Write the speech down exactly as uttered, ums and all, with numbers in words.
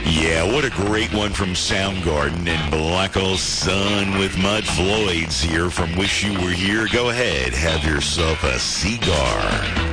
Yeah, what a great one from Soundgarden and Black Hole Sun with Mud Floyd's here from Wish You Were Here. Go ahead, have yourself a cigar.